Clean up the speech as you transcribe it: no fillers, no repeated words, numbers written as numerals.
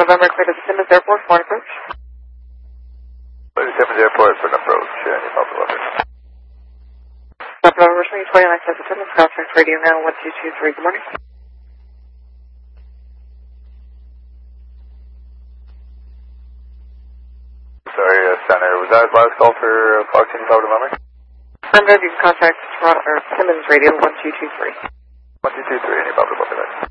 November, clear to the Simmons Airport, for an approach. Clear to Simmons Airport for an approach. Any Papa November. Papa November, swing 29 access attendance, contact radio now, 1223, good morning. Sorry, Center, was that last call for Fox City Papa November? I'm going to contact Toronto, or Simmons Radio, 1223. 1223, any Papa November.